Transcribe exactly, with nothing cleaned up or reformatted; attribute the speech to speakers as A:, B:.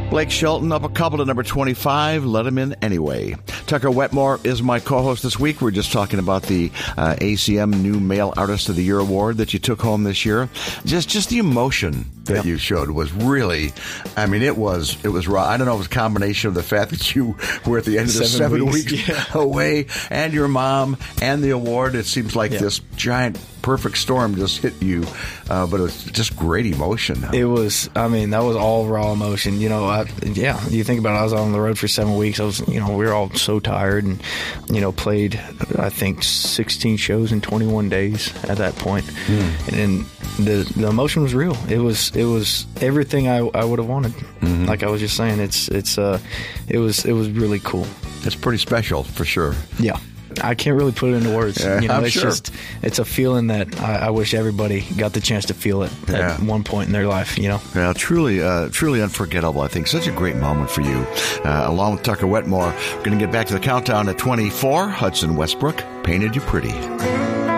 A: Blake Shelton up a couple to number twenty-five, Let Him In Anyway. Tucker Wetmore is my co-host this week. We're just talking about the uh, A C M New Male Artist of the Year award that you took home this year. Just just the emotion that yep. you showed was really, I mean, it was it was raw. I don't know if it was a combination of the fact that you were at the end of the seven, seven weeks, weeks yeah. away, and your mom, and the award. It seems like yep. this giant perfect storm just hit you, uh, but it was just great emotion.
B: It was, I mean, that was all raw emotion. You know, I, yeah, you think about it, I was on the road for seven weeks. I was, you know, we were all so tired and, you know, played, I think, sixteen shows in twenty-one days at that point. Mm. And then the the emotion was real. It was it was everything I, I would have wanted. Mm-hmm. Like I was just saying, it's, it's, uh, it was, it was really cool.
A: It's pretty special, for sure.
B: Yeah. I can't really put it into words.
A: Yeah,
B: you know,
A: I'm
B: it's
A: sure.
B: just it's a feeling that I, I wish everybody got the chance to feel it
A: yeah.
B: at one point in their life. You know,
A: yeah, truly, uh, truly unforgettable. I think such a great moment for you. Uh, along with Tucker Wetmore, we're going to get back to the countdown at twenty-four. Hudson Westbrook, Painted You Pretty.